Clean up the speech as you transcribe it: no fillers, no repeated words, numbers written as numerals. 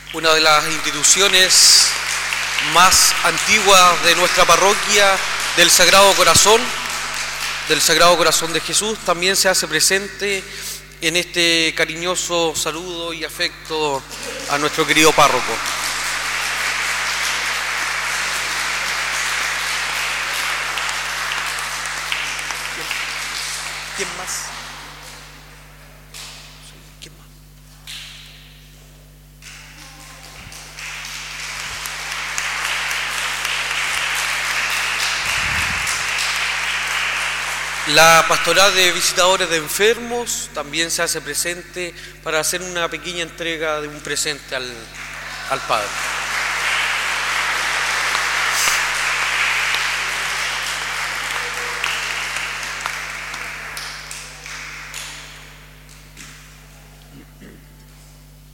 una de las instituciones más antiguas de nuestra parroquia del Sagrado Corazón de Jesús, también se hace presente en este cariñoso saludo y afecto a nuestro querido párroco. ¿Quién más? ¿Quién más? La pastoral de visitadores de enfermos también se hace presente para hacer una pequeña entrega de un presente al Padre.